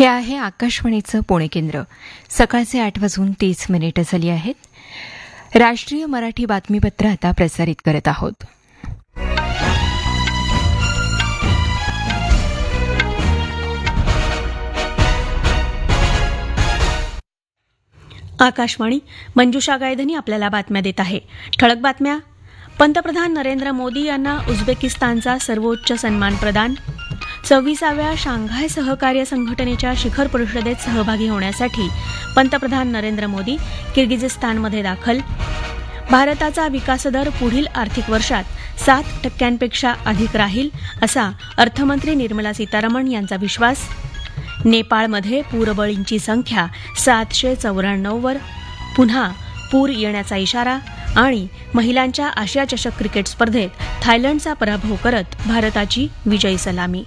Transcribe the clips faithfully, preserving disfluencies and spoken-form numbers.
हे आहे आकाशवाणीचं पुणे केंद्र. सकाळचे आठ वाजून तीस मिनिटं झाली आहेत. राष्ट्रीय मराठी बातमीपत्र आता प्रसारित करत आहोत. आकाशवाणी. मंजुषा गायधनी आपल्याला बातम्या देत आहे. ठळक बातम्या. पंतप्रधान नरेंद्र मोदी यांना उझबेकिस्तानचा सर्वोच्च सन्मान प्रदान. सव्वीसाव्या शांघाय सहकार्य संघटनेच्या शिखर परिषदेत सहभागी होण्यासाठी पंतप्रधान नरेंद्र मोदी किर्गिझिस्तानमध्ये दाखल. भारताचा विकासदर पुढील आर्थिक वर्षात सात टक्क्यांपेक्षा अधिक राहील असा अर्थमंत्री निर्मला सीतारामन यांचा विश्वास. नेपाळमध्ये पूरबळींची संख्या सातशे चौऱ्याण्णववर. पुन्हा पूर येण्याचा इशारा. आणि महिलांच्या आशिया चषक क्रिकेट स्पर्धेत थायलंडचा पराभव करत भारताची विजयी सलामी.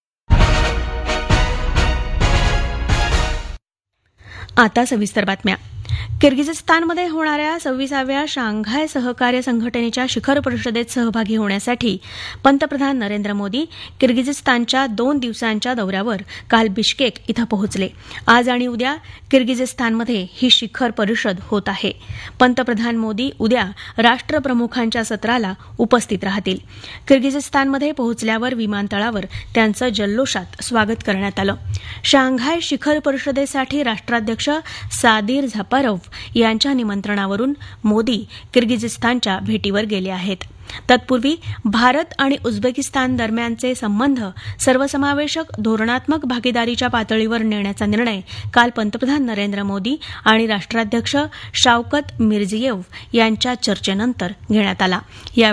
आता सविस्तर बातम्या. किर्गिझिस्तानमध्ये होणाऱ्या सव्वीसाव्या शांघाय सहकार्य संघटनेच्या शिखर परिषदेत सहभागी होण्यासाठी पंतप्रधान नरेंद्र मोदी किर्गिझिस्तानच्या दोन दिवसांच्या दौऱ्यावर काल बिश्केक इथं पोहोचले. आज आणि उद्या किर्गिझिस्तानमध्ये ही शिखर परिषद होत आहे. पंतप्रधान मोदी उद्या राष्ट्रप्रमुखांच्या सत्राला उपस्थित राहतील. किर्गिझिस्तानमध्ये पोहोचल्यावर विमानतळावर त्यांचं जल्लोषात स्वागत करण्यात आलं. शांघाय शिखर परिषदेसाठी राष्ट्राध्यक्ष सादीर झापारोव्ह यांच्या निमंत्रणावरून मोदी किर्गिझिस्तानच्या भेटीवर गेले आहेत. तत्पूर्वी भारत आणि उझबेकिस्तान दरम्यानचे संबंध सर्वसमावेशक धोरणात्मक भागीदारीच्या पातळीवर नेण्याचा निर्णय काल पंतप्रधान नरेंद्र मोदी आणि राष्ट्राध्यक्ष शावकत मिरझियोव्ह यांच्या चर्चेनंतर घेण्यात आला.